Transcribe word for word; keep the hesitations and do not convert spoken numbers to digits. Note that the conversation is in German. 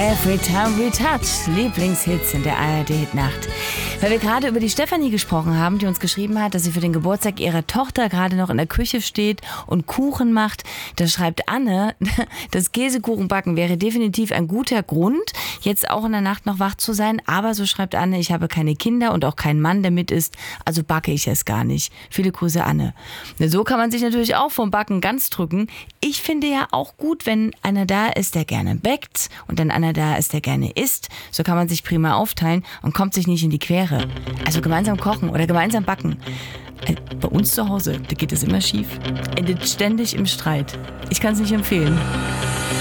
Every Time We Touch, Lieblingshits in der A R D-Nacht. Weil wir gerade über die Stefanie gesprochen haben, die uns geschrieben hat, dass sie für den Geburtstag ihrer Tochter gerade noch in der Küche steht und Kuchen macht. Da schreibt Anne, das Käsekuchenbacken wäre definitiv ein guter Grund, jetzt auch in der Nacht noch wach zu sein. Aber so schreibt Anne, ich habe keine Kinder und auch keinen Mann, der mit ist, also backe ich es gar nicht. Viele Grüße, Anne. So kann man sich natürlich auch vom Backen ganz drücken. Ich finde ja auch gut, wenn einer da ist, der gerne backt und dann einer da ist, der gerne isst. So kann man sich prima aufteilen und kommt sich nicht in die Quere. Also gemeinsam kochen oder gemeinsam backen. Bei uns zu Hause, da geht es immer schief. Endet ständig im Streit. Ich kann es nicht empfehlen.